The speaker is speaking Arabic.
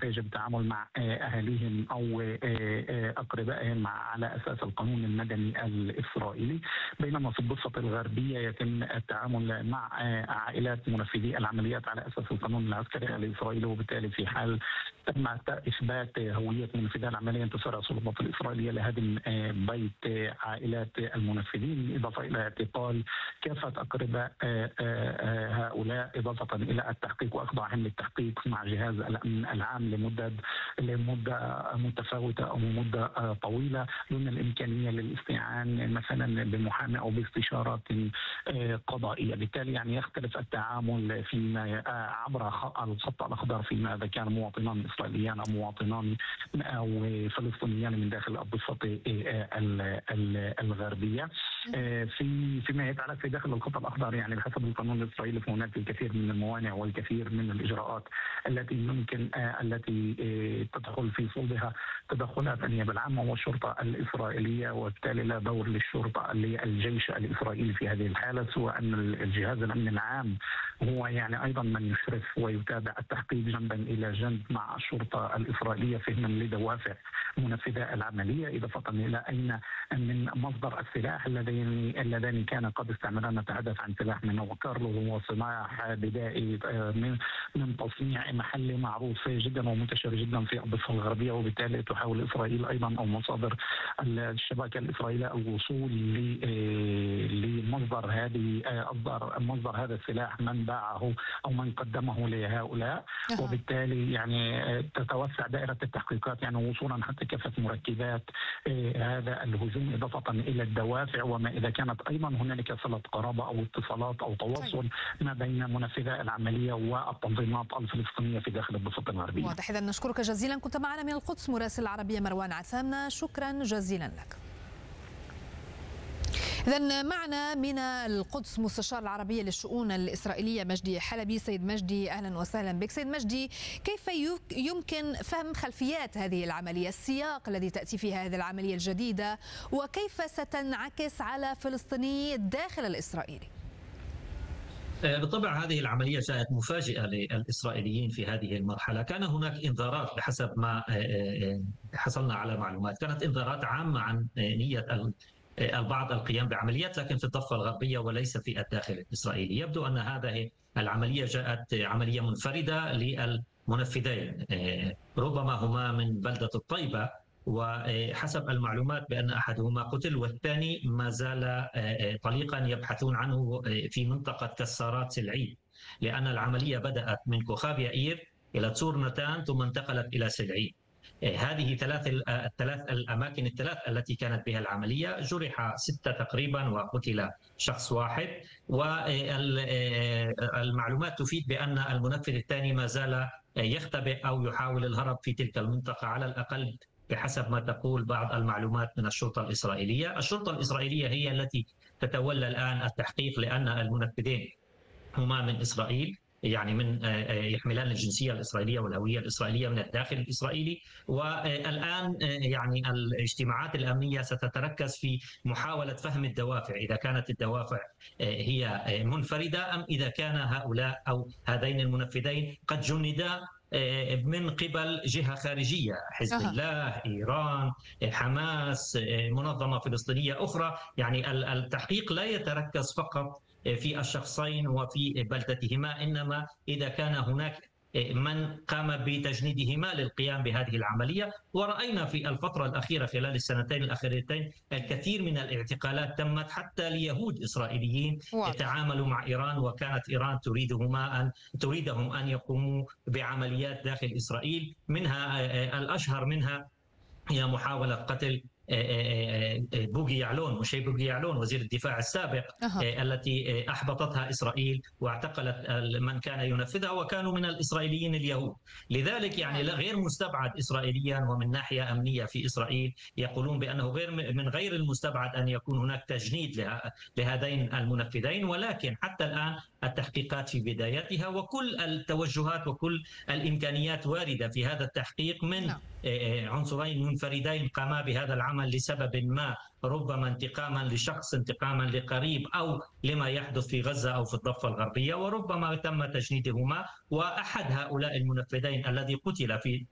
يجب التعامل مع أهاليهم أو أقربائهم على أساس القانون المدني الإسرائيلي، بينما في الضفة الغربية يتم التعامل مع عائلات منفذي العمليات على أساس القانون العسكري الإسرائيلي. وبالتالي في حال تم إثبات هوية منفذي العملية تسارع السلطات الإسرائيلية لهدم بيت عائلات المنفذين، إضافة إلى اعتقال كافة أقرباء هؤلاء، إضافة إلى التحقيق وأخضاعهم للتحقيق مع جهاز الأمن العام لمدة متفاوتة أو مدة طويلة دون الإمكانية للاستعانة مثلا بمحامي أو باستشارات قضائية. بالتالي يعني يختلف التعامل فيما عبر الخط الأخضر فيما إذا كان مواطنان إسرائيليان أو مواطنان أو فلسطينيان من داخل الضفة الغربية. فيما يتعلق في داخل الخط الأخضر يعني بحسب القانون الإسرائيلي فهناك الكثير من الموانع والكثير من الإجراءات التي يمكن التي تدخل في صلبها تدخلات النيابة العامة والشرطة الإسرائيلية، وبالتالي لا دور للشرطة للجيش الإسرائيلي في هذه الحالة، سوى أن الجهاز الأمن العام هو يعني أيضا من يشرف ويتابع التحقيق جنبا إلى جنب مع الشرطة الإسرائيلية فهما لدوافع منفذي العملية، إضافة إلى أين من مصدر السلاح اللذان كان قد استعملنا. نتحدث عن سلاح من نوع كارلو وهو صناعة بدائي من تصنيع محلي معروف جدا ومنتشر جدا في الضفة الغربية، وبالتالي تحاول إسرائيل أيضا أو مصادر الشبكة الإسرائيلية الوصول لمصدر مصدر هذا السلاح من باعه أو من قدمه لهؤلاء، وبالتالي يعني تتوسع دائرة التحقيقات يعني وصولا حتى كافة مركبات هذا الهجوم، إضافة إلى الدوافع وما إذا كانت أيضا هنالك صلة قرابة أو اتصالات أو تواصل ما بين منفذي العملية والتنظيمات الفلسطينية في داخل الضفة الغربية. واضح. إذا نشكرك جزيلا، كنت معنا من القدس مراسل العربية مروان عثامنة، شكرا جزيلا لك. إذا معنا من القدس مستشار العربية للشؤون الإسرائيلية مجدي حلبي. سيد مجدي أهلا وسهلا بك. سيد مجدي، كيف يمكن فهم خلفيات هذه العملية، السياق الذي تأتي فيها هذه العملية الجديدة، وكيف ستنعكس على فلسطيني الداخل الإسرائيلي؟ بالطبع هذه العملية جاءت مفاجئة للإسرائيليين في هذه المرحلة. كان هناك إنذارات بحسب ما حصلنا على معلومات، كانت إنذارات عامة عن نية البعض القيام بعمليات لكن في الضفة الغربية وليس في الداخل الإسرائيلي. يبدو أن هذه العملية جاءت عملية منفردة للمنفذين، ربما هما من بلدة الطيبة، وحسب المعلومات بأن أحدهما قتل والثاني ما زال طليقا يبحثون عنه في منطقة كسارات سلعيد، لأن العملية بدأت من كوخاب يائير إلى تسور نتان ثم انتقلت إلى سلعيد. هذه الأماكن الثلاث التي كانت بها العملية جرح 6 تقريبا وقتل شخص واحد، والمعلومات تفيد بأن المنفذ الثاني ما زال يختبئ أو يحاول الهرب في تلك المنطقة على الأقل بحسب ما تقول بعض المعلومات من الشرطة الإسرائيلية. الشرطة الإسرائيلية هي التي تتولى الآن التحقيق لأن المنفذين هما من إسرائيل، يعني من يحملان الجنسية الإسرائيلية والهوية الإسرائيلية من الداخل الإسرائيلي. والآن يعني الاجتماعات الأمنية ستتركز في محاولة فهم الدوافع، إذا كانت الدوافع هي منفردة أم إذا كان هؤلاء أو هذين المنفذين قد جندا من قبل جهة خارجية، حزب الله، إيران، حماس، منظمة فلسطينية أخرى. يعني التحقيق لا يتركز فقط في الشخصين وفي بلدتهما، إنما إذا كان هناك من قام بتجنيدهما للقيام بهذه العملية. ورأينا في الفترة الأخيرة خلال السنتين الأخيرتين الكثير من الاعتقالات تمت حتى ليهود إسرائيليين يتعاملوا مع إيران، وكانت إيران تريدهم أن يقوموا بعمليات داخل إسرائيل، منها الأشهر منها هي محاولة قتل بوغي يعلون، مشي بوغي يعلون وزير الدفاع السابق، التي أحبطتها إسرائيل واعتقلت من كان ينفذها وكانوا من الإسرائيليين اليهود. لذلك يعني غير مستبعد إسرائيليا ومن ناحية أمنية في إسرائيل يقولون بأنه من غير المستبعد أن يكون هناك تجنيد لهذين المنفذين، ولكن حتى الآن التحقيقات في بدايتها وكل التوجهات وكل الإمكانيات واردة في هذا التحقيق من عنصرين منفردين قاما بهذا العمل لسبب ما، ربما انتقاما لشخص، انتقاما لقريب، أو لما يحدث في غزة أو في الضفة الغربية، وربما تم تجنيدهما. وأحد هؤلاء المنفذين الذي قتل في